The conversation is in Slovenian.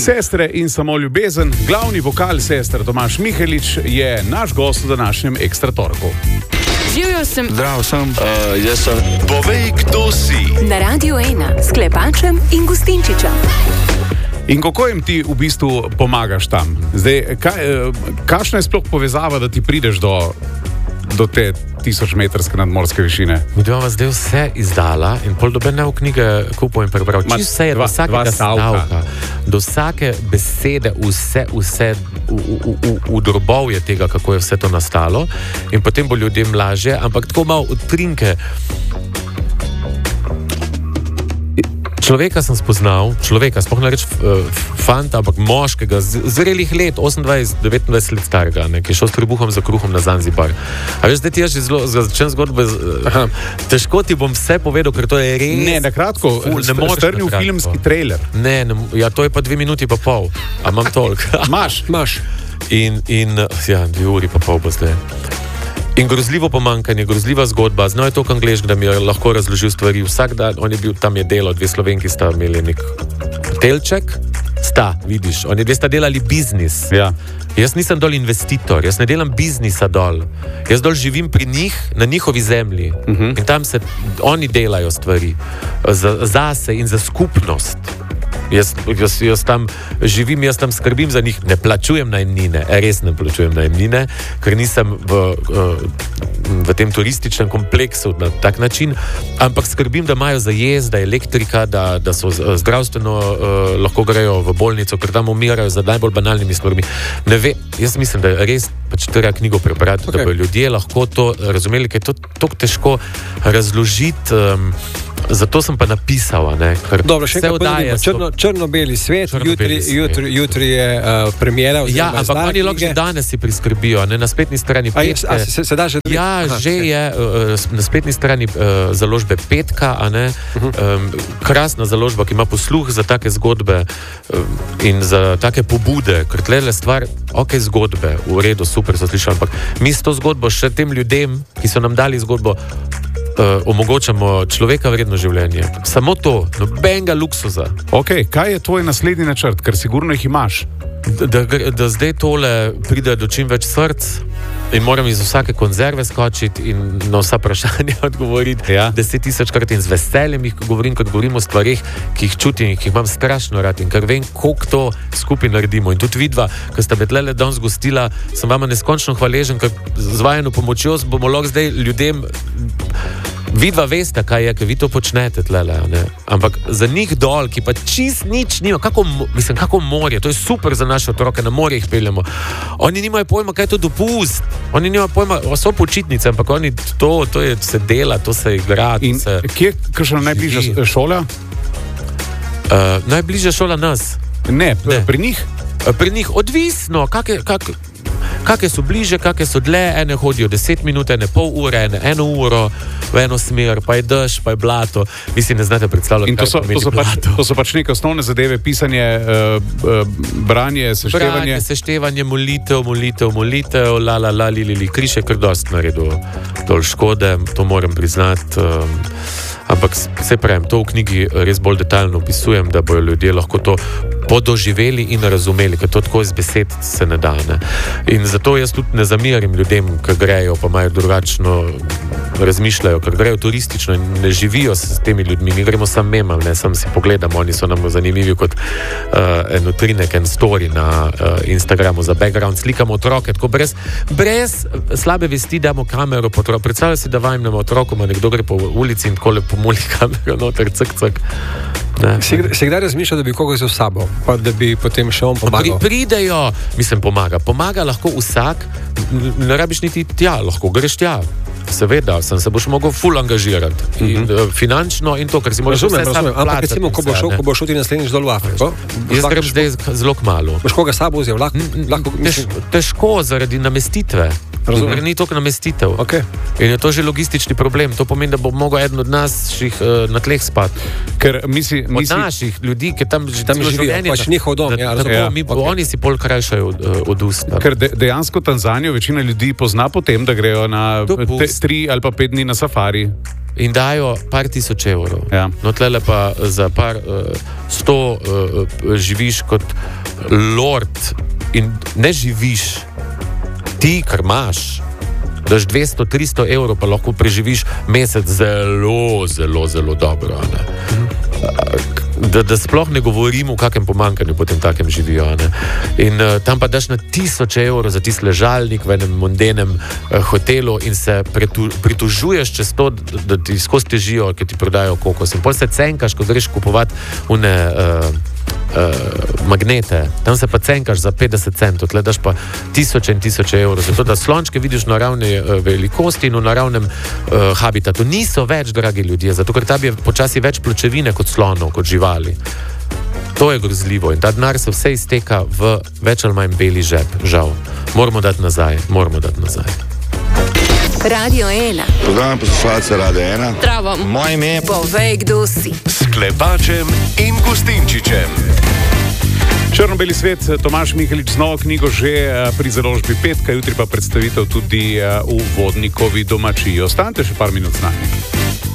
Sestre in samo ljubezen, glavni vokal sester Tomaž Mihelič je naš gost v današnjem Ekstra torku. Živjo sem. Zdravo sem. Jaz sem. Povej, kdo si. Na Radio 1 s Klepačem in Gustinčičem. In kako jim ti v bistvu pomagaš tam? Zdaj, kakšna je sploh povezava, da ti prideš do te 1000-metrske nadmorske višine? Mi dva zdaj vse izdala in pol dobene v knjige kupil in prebral. Čisto vse je, do vsakega stavka, do vsake besede, vse v drobovje tega, kako je vse to nastalo in potem bo ljudem lažje, ampak tako malo utrinke. Človeka sem spoznal, sploh ne reč fanta, ampak moškega, zrelih let, 28-29 let starega, ki je šel s trebuhom za kruhom na Zanzibar. A veš, zdaj ti jaz že začem zgodbo, težko ti bom vse povedal, ker to je res... Ne, na kratko, strnil filmski trailer. Ne, ja, to je pa 2 minuti pa pol, a imam toliko. Maš. In 2 uri pa pol bo zdaj. In grozljivo pomankanje, grozljiva zgodba. Znal je toliko anglešk, da mi je lahko razložil stvari. Vsak dan, on je bil, tam je delal, 2 Slovenki sta imeli nek hotelček. Vidiš, oni 2 sta delali biznis. Ja. Jaz nisem dol investitor, jaz ne delam biznisa dol. Jaz dol živim pri njih, na njihovi zemlji. In tam se oni delajo stvari. Zase in za skupnost. Jaz tam živim, jaz tam skrbim za njih, ne plačujem najemnine, res ne plačujem najemnine, ker nisem v tem turističnem kompleksu na tak način, ampak skrbim, da imajo za jez, da je elektrika, da so zdravstveno lahko grejo v bolnico, ker tam umirajo za najbolj banalnimi stvarmi. Ne ve, jaz mislim, da je res treba knjigo prebrati, da bo ljudje lahko to razumeli, ker je to tako težko razložiti. Zato sem pa napisal, ker dobro, še enkrat povedimo, črno-beli svet, jutri je premiera. Ja, ampak oni lahko že danes si priskrbijo, na spletni strani Petka. Se da že? Ja, že je na spletni strani založbe Petka, krasna založba, ki ima posluh za take zgodbe in za take pobude, ker tle stvar, zgodbe, v redu, super so slišali, ampak mi s to zgodbo še tem ljudem, ki so nam dali zgodbo, omogočamo človeka vredno življenje. Samo to, nobenega luksuza. Kaj je tvoj naslednji načrt, ker sigurno jih imaš? Da zdaj tole pride do čim več src in moram iz vsake konzerve skočiti in na vsa vprašanja odgovoriti 10.000-krat in z veseljem jih govorim, kot govorim o stvarih, ki jih čutim in ki jih imam strašno rad in ker vem, koliko to skupaj naredimo. In tudi vidva, ko sta me tlele danes gostila, sem vama neskončno hvaležen, ker z vajeno pomočjo bomo lahko zdaj ljudem vidva veste, kaj je, ker vi to počnete tlele, ampak za njih dol, ki pa čist nič nima, kako morje, to je super za naše otroke, na morje jih peljemo. Oni nimajo pojma, kaj je to dopust, oni nimajo pojma, so počitnice, ampak oni to je, se dela, to se igra. In kje je kakšna najbližja šola? Najbližja šola nas. Ne, pri njih? Pri njih odvisno, kakšne so bliže, kakšne so dlje, ene hodijo 10 minut, ene pol ure, ene 1 uro v eno smer, pa je dež, pa je blato. Mislim, ne znate predstavljati, kaj pomeni blato. To so pač neke osnovne zadeve, pisanje, branje, seštevanje, molitev, li, križ je kar dost naredil dol škode, to moram priznati. Ampak se pravim, to v knjigi res bolj detaljno opisujem, da bojo ljudje lahko to podoživeli in razumeli, ker to tako iz besed se ne da. In zato jaz tudi ne zamirim ljudem, ki grejo, pa imajo drugačno razmišljajo, ker grejo turistično in ne živijo s temi ljudmi. Mi gremo sam memam, sam si pogledamo, oni so nam zanimivi kot en utrinek, en story na Instagramu za background, slikamo otroke, tako brez slabe vesti damo kamero po otroku. Predstavljaj si, da vajim otrokoma, nekdo gre po ulici in tako lepo moli kamero noter, cak. Se kdaj razmišlja, da bi koga vzel s sabo, pa da bi potem še on pomagal? Pridejo, mislim, pomaga lahko vsak, ne rabiš niti tja, lahko greš tja. Seveda, se boš mogel ful angažirati, finančno in to, ker si moraš vse sam plačati. Ampak recimo, ko boš šel ti naslednjič dol v Afriko? Jaz grem zdaj zelo kmalo. Boš koga s sabo vzel? Težko zaradi namestitve. Ker ni toliko namestitev. Okay. In je to že logistični problem. To pomeni, da bo mogel eden od nas na tleh spati. Ker od naših ljudi, ki tam živijo, pač njihov dom. Oni si pol krajšajo od ust. Ker dejansko Tanzanijo večina ljudi pozna potem, da grejo na 3 ali pa 5 dni na safari. In dajo par tisoč evrov. Ja. No, tlele pa za par 100 živiš kot lord in ne živiš ti, kar imaš. Daš 200-300 evrov, pa lahko preživiš mesec zelo, zelo, zelo dobro. Da sploh ne govorim o kakem pomankanju potem takem živijo. In tam pa daš na 1000 evrov za tist ležalnik v enem mondenem hotelu in se pritožuješ čez to, da ti skozi težijo, ki ti prodajo kokos. In potem se cenkaš, ko greš kupovati magnete. Tam se pa cenkaš za 50 centov, tle daš pa 1000 in 1000 evrov. Zato da slončke vidiš na ravni velikosti in v naravnem habitatu. Niso več, dragi ljudje, zato ker tam je počasi več pločevine kot slonov, kot živali. To je grozljivo in ta denar se vse izteka v več ali manj beli žep, žal. Moramo dati nazaj. Radio 1. Pozdravljam poslušalce Radio 1. Zdravo. Moje ime je Povej, kdo si. S Klepačem in Gustinčičem. Črno-beli svet, Tomaž Mihelič z novo knjigo že pri založbi Petka, jutri pa predstavitev tudi v Vodnikovi domačiji. Ostanite še par minut z nami.